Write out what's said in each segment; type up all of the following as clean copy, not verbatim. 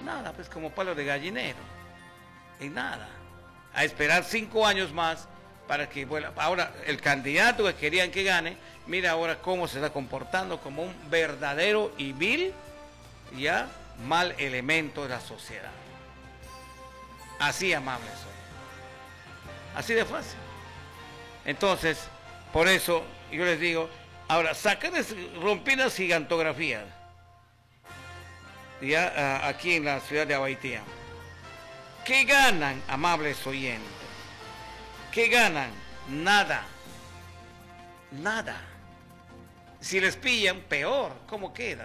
nada, pues como palo de gallinero, en nada. A esperar 5 años más para que vuelva. Ahora, el candidato que querían que gane, mira ahora cómo se está comportando como un verdadero y vil, ya, mal elemento de la sociedad. Así amable soy. Así de fácil. Entonces, por eso yo les digo, ahora, rompí las gigantografías, ya, aquí en la ciudad de Abaitía. ¿Qué ganan, amables oyentes? ¿Qué ganan? Nada. Nada. Si les pillan, peor. ¿Cómo quedan?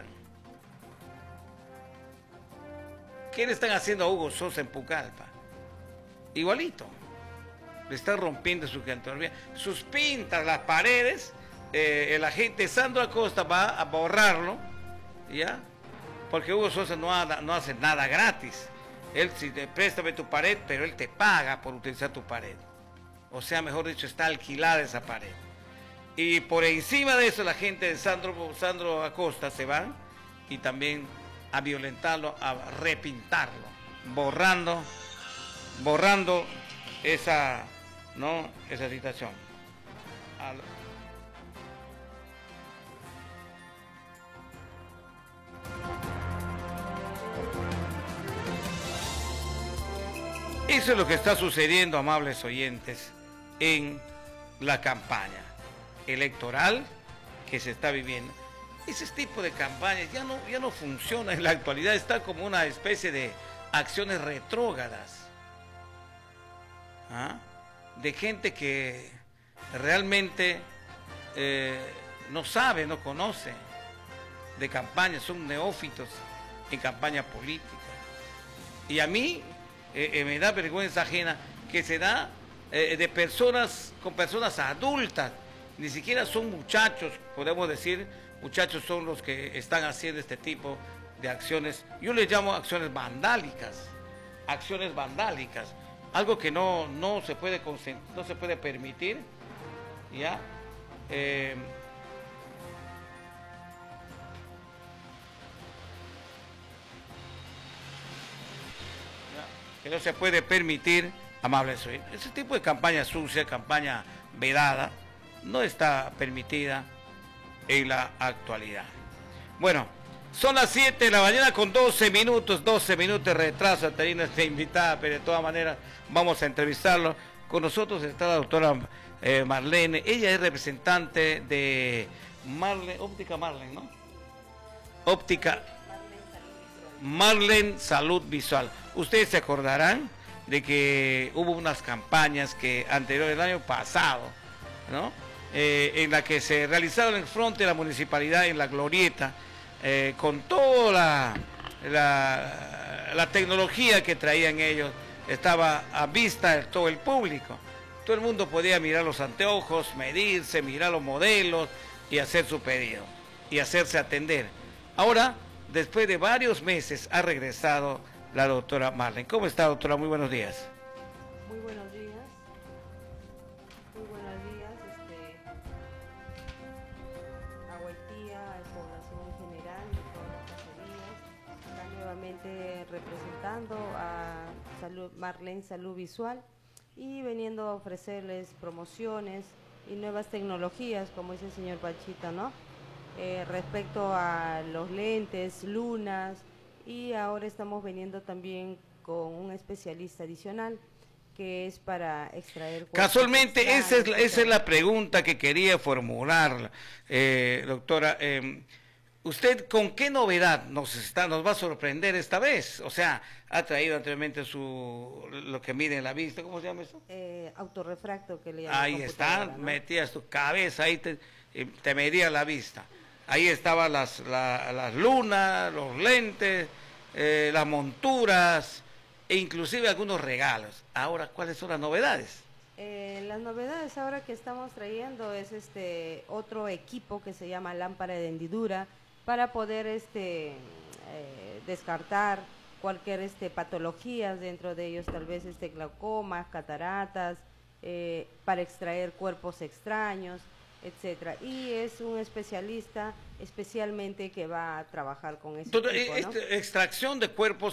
¿Qué le están haciendo a Hugo Sosa en Pucallpa? Igualito. Le están rompiendo su gigantografía. Sus pintas, las paredes, el agente Sandro Acosta va a borrarlo, ¿ya? Porque Hugo Sosa no hace nada gratis. Él, si te préstame tu pared, pero él te paga por utilizar tu pared. O sea, mejor dicho, está alquilada esa pared. Y por encima de eso, la gente de Sandro Acosta se van y también a violentarlo, a repintarlo, borrando esa, ¿no?, esa situación. Eso es lo que está sucediendo, amables oyentes, en la campaña electoral que se está viviendo. Ese tipo de campañas ya no funciona en la actualidad, está como una especie de acciones retrógradas, ¿ah?, de gente que realmente no sabe, no conoce de campaña, son neófitos en campaña política. Y a mí me da vergüenza ajena que se da de personas, con personas adultas, ni siquiera son muchachos, podemos decir, muchachos son los que están haciendo este tipo de acciones. Yo les llamo acciones vandálicas, algo que no se puede permitir, ¿ya? Que no se puede permitir, amables oyentes. Ese tipo de campaña sucia, campaña vedada, no está permitida en la actualidad. Bueno, son las 7 de la mañana con 12 minutos de retraso. Tenía esta invitada, pero de todas maneras vamos a entrevistarlo. Con nosotros está la doctora Marlene. Ella es representante de Óptica Marlene, ¿no? Óptica Marlene Salud Visual. Ustedes se acordarán de que hubo unas campañas que anterior del año pasado, ¿no?, en la que se realizaron en el frente de la municipalidad, en la glorieta, con toda la tecnología que traían ellos, estaba a vista de todo el público. Todo el mundo podía mirar los anteojos, medirse, mirar los modelos y hacer su pedido y hacerse atender. Ahora, después de varios meses, ha regresado la doctora Marlene. ¿Cómo está, doctora? Muy buenos días. Muy buenos días. Muy buenos días, a Guaitía, a la población en general, de todas las caserías. Acá nuevamente representando a Marlene Salud Visual y veniendo a ofrecerles promociones y nuevas tecnologías, como dice el señor Pachita, ¿no? Respecto a los lentes, lunas, y ahora estamos veniendo también con un especialista adicional que es para extraer... Casualmente, esa es la pregunta que quería formular, doctora. ¿Usted con qué novedad nos va a sorprender esta vez? O sea, ha traído anteriormente lo que mide en la vista, ¿cómo se llama eso? Autorrefracto, que le llaman. Ahí está, ¿no? Metías tu cabeza, ahí te medía la vista. Ahí estaban las lunas, los lentes, las monturas e inclusive algunos regalos. Ahora, ¿cuáles son las novedades? Las novedades ahora que estamos trayendo es otro equipo que se llama lámpara de hendidura para poder descartar cualquier patologías, dentro de ellos tal vez glaucomas, cataratas, para extraer cuerpos extraños, etcétera. Y es un especialista especialmente que va a trabajar con ese tipo, ¿no? Extracción de cuerpos